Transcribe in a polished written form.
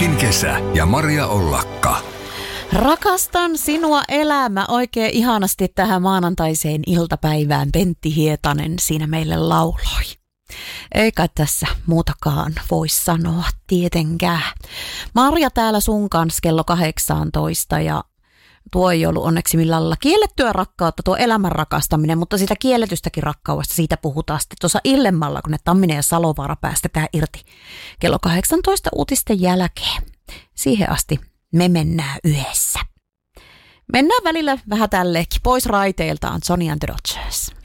Jokin kesä ja Maria Ollakka. Rakastan sinua elämä oikein ihanasti tähän maanantaiseen iltapäivään. Pentti Hietanen siinä meille lauloi. Eikä tässä muutakaan voi sanoa tietenkään. Maria täällä sun kanssa kello 18 ja tuo ei ollut onneksi millään lailla kiellettyä rakkautta, tuo elämän rakastaminen, mutta siitä kielletystäkin rakkaudesta, siitä puhutaan sitten tuossa illemmalla, kun ne Tamminen ja Salovaara päästetään irti kello 18 uutisten jälkeen. Siihen asti me mennään yhdessä. Mennään välillä vähän tälleenkin pois raiteiltaan Johnny and the Dodgers.